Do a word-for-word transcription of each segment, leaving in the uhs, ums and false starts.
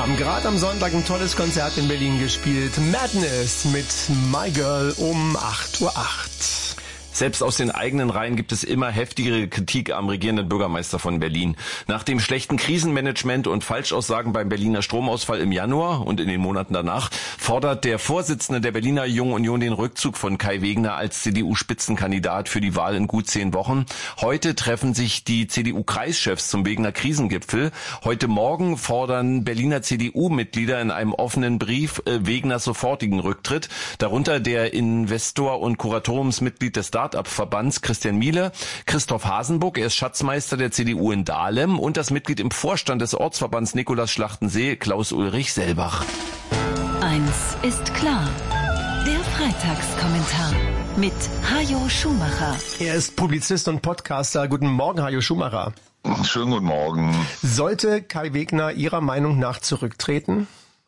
Haben gerade am Sonntag ein tolles Konzert in Berlin gespielt. Madness mit My Girl um acht Uhr acht. Selbst aus den eigenen Reihen gibt es immer heftigere Kritik am regierenden Bürgermeister von Berlin. Nach dem schlechten Krisenmanagement und Falschaussagen beim Berliner Stromausfall im Januar und in den Monaten danach fordert der Vorsitzende der Berliner Jungen Union den Rückzug von Kai Wegner als C D U-Spitzenkandidat für die Wahl in gut zehn Wochen. Heute treffen sich die C D U-Kreischefs zum Wegener Krisengipfel. Heute Morgen fordern Berliner C D U-Mitglieder in einem offenen Brief äh, Wegners sofortigen Rücktritt. Darunter der Investor und Kuratoriumsmitglied des Start-up-Verbands Christian Miele, Christoph Hasenbuck, er ist Schatzmeister der C D U in Dahlem, und das Mitglied im Vorstand des Ortsverbands Nikolaus Schlachtensee, Klaus-Ulrich Selbach. Eins ist klar, der Freitagskommentar mit Hajo Schumacher. Er ist Publizist und Podcaster. Guten Morgen, Hajo Schumacher. Schönen guten Morgen. Sollte Kai Wegner Ihrer Meinung nach zurücktreten?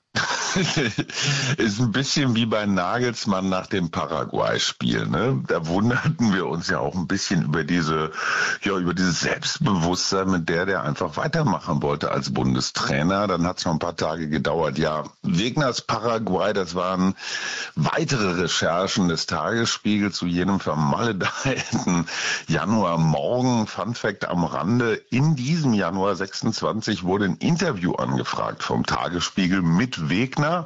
Ist ein bisschen wie bei Nagelsmann nach dem Paraguay-Spiel, ne? Da wunderten wir uns ja auch ein bisschen über diese, ja, über dieses Selbstbewusstsein, mit der der einfach weitermachen wollte als Bundestrainer. Dann hat es noch ein paar Tage gedauert. Ja, Wegners Paraguay, das waren weitere Recherchen des Tagesspiegel zu jenem vermaledeiten Januarmorgen. Fun Fact am Rande: In diesem Januar sechsundzwanzig wurde ein Interview angefragt vom Tagesspiegel mit Wegner.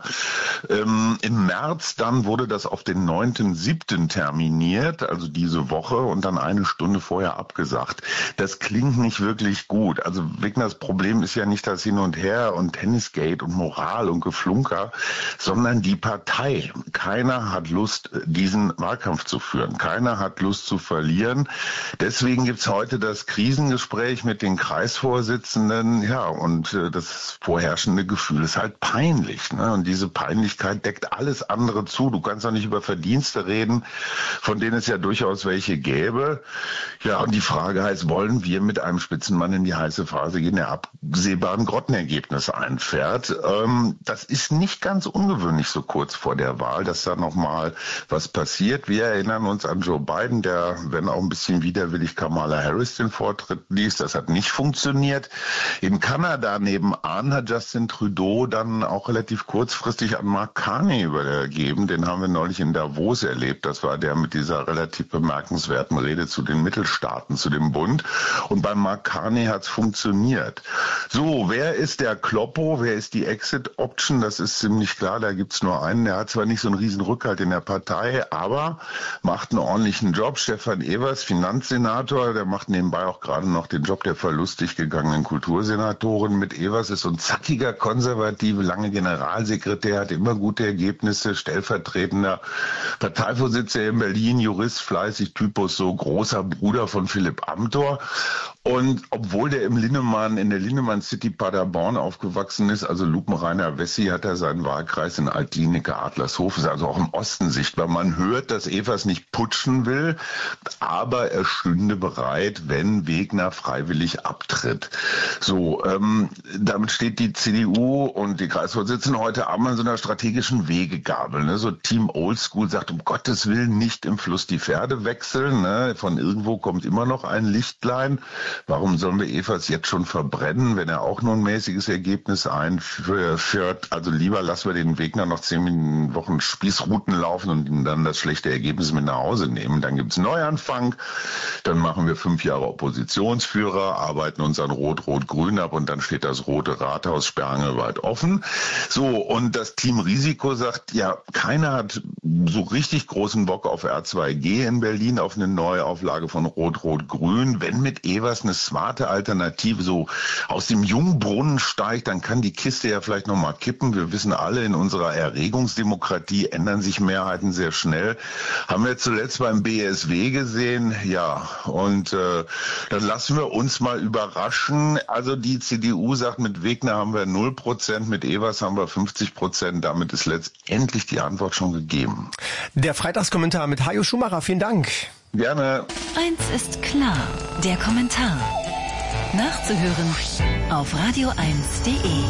Ähm, im März dann wurde das auf den neunten siebten terminiert, also diese Woche, und dann eine Stunde vorher abgesagt. Das klingt nicht wirklich gut. Also Wegners Problem ist ja nicht das Hin und Her und Tennisgate und Moral und Geflunker, sondern die Partei. Keiner hat Lust, diesen Wahlkampf zu führen. Keiner hat Lust zu verlieren. Deswegen gibt's heute das Krisengespräch mit den Kreisvorsitzenden. Ja, und äh, das vorherrschende Gefühl ist halt peinlich. Ne? Und diese Peinlichkeit deckt alles andere zu. Du kannst doch nicht über Verdienste reden, von denen es ja durchaus welche gäbe. Ja, und die Frage heißt, wollen wir mit einem Spitzenmann in die heiße Phase gehen, der absehbaren Grottenergebnisse einfährt? Ähm, das ist nicht ganz ungewöhnlich so kurz vor der Wahl, dass da nochmal was passiert. Wir erinnern uns an Joe Biden, der, wenn auch ein bisschen widerwillig, Kamala Harris den Vortritt ließ. Das hat nicht funktioniert. In Kanada nebenan hat Justin Trudeau dann auch relativ kurzfristig an Mark Carney übergeben. Den haben wir neulich in Davos erlebt. Das war der mit dieser relativ bemerkenswerten Rede zu den Mittelstaaten, zu dem Bund. Und bei Mark Carney hat es funktioniert. So, wer ist der Kloppo? Wer ist die Exit-Option? Das ist ziemlich klar. Da gibt's nur einen. Der hat zwar nicht so einen riesen Rückhalt in der Partei, aber macht einen ordentlichen Job. Stefan Evers, Finanzsenator, der macht nebenbei auch gerade noch den Job der verlustig gegangenen Kultursenatorin. Mit Evers ist so ein zackiger, konservative, lange Generalsekretär, hat immer gute Ergebnisse, stellvertretender Parteivorsitzender in Berlin, Jurist, fleißig, Typus, so großer Bruder von Philipp Amthor. Und obwohl der im Linnemann, in der Linnemann City Paderborn aufgewachsen ist, also lupenreiner Wessi, hat er seinen Wahlkreis in Altlinike Adlershof, ist also auch im Osten sichtbar. Man hört, dass Evers nicht putschen will, aber er stünde bereit, wenn Wegner freiwillig abtritt. So, ähm, damit steht die C D U und die Kreisvorsitzenden heute Abend an so einer strategischen Wegegabel. Ne? So Team Oldschool sagt, um Gottes Willen nicht im Fluss die Pferde wechseln. Ne? Von irgendwo kommt immer noch ein Lichtlein. Warum sollen wir Evers jetzt schon verbrennen, wenn er auch nur ein mäßiges Ergebnis einführt? Also lieber lassen wir den Wegner noch zehn Wochen Spießruten laufen und ihm dann das schlechte Ergebnis mit nach Hause nehmen. Dann gibt's Neuanfang, dann machen wir fünf Jahre Oppositionsführer, arbeiten uns an Rot-Rot-Grün ab und dann steht das Rote Rathaus sperrangelweit offen. So, und das Team Risiko sagt, ja, keiner hat so richtig großen Bock auf R zwei G in Berlin, auf eine Neuauflage von Rot-Rot-Grün. Wenn mit Evers eine smarte Alternative so aus dem Jungbrunnen steigt, dann kann die Kiste ja vielleicht nochmal kippen. Wir wissen alle, in unserer Erregungsdemokratie ändern sich Mehrheiten sehr schnell. Haben wir zuletzt beim B S W gesehen. Ja, und äh, dann lassen wir uns mal überraschen. Also die C D U sagt, mit Wegner haben wir null Prozent, mit Evers haben wir fünfzig Prozent. Damit ist letztendlich die Antwort schon gegeben. Der Freitagskommentar mit Hajo Schumacher. Vielen Dank. Gerne. Eins ist klar, der Kommentar. Nachzuhören auf radio eins punkt de.